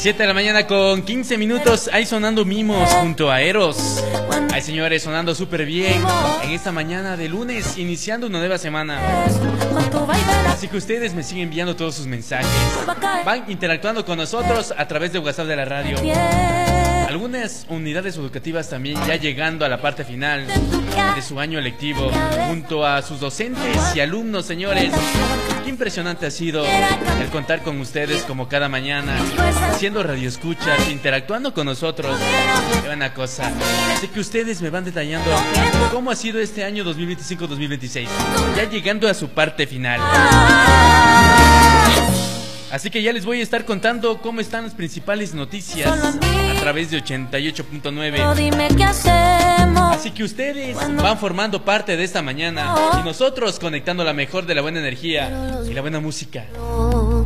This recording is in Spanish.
7 de la mañana con 15 minutos. Ahí sonando Mimos junto a Eros. Ay, señores, sonando súper bien en esta mañana de lunes, iniciando una nueva semana. Así que ustedes me siguen enviando todos sus mensajes. Van interactuando con nosotros a través de WhatsApp de la radio. Algunas unidades educativas también ya llegando a la parte final de su año lectivo, junto a sus docentes y alumnos, señores. Qué impresionante ha sido el contar con ustedes como cada mañana, haciendo radioescuchas, interactuando con nosotros. Qué buena cosa. Así que ustedes me van detallando cómo ha sido este año 2025-2026, ya llegando a su parte final. Así que ya les voy a estar contando cómo están las principales noticias a través de 88.9. Así que ustedes van formando parte de esta mañana y nosotros conectando la mejor de la buena energía y la buena música.